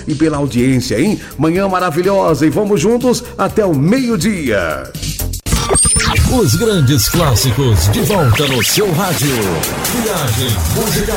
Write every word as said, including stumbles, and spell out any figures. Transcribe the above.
e pela audiência, hein? Manhã maravilhosa e vamos juntos até o meio-dia. Os grandes clássicos de volta no seu rádio. Viagem musical.